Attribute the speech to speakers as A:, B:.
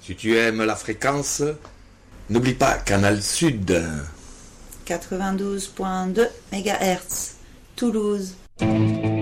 A: Si tu aimes la fréquence, n'oublie pas Canal Sud.
B: 92.2 MHz, Toulouse.